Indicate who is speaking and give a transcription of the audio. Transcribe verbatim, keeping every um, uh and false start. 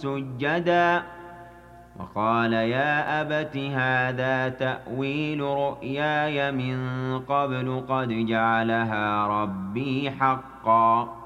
Speaker 1: سُجَّدًا وقال يا أبت هذا تأويل رؤياي من قبل قد جعلها ربي حقا